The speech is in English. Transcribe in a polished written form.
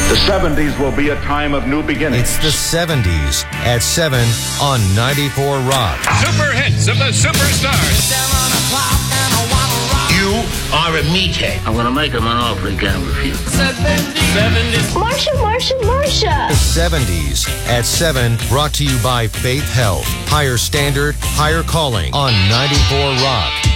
The 70s will be a time of new beginnings. It's the 70s at 7 on 94 Rock. Super hits of the superstars. You are a meathead. I'm going to make him an offer he can't refuse. 70s. Marsha. The 70s at 7, brought to you by Faith Health. Higher standard, higher calling on 94 Rock.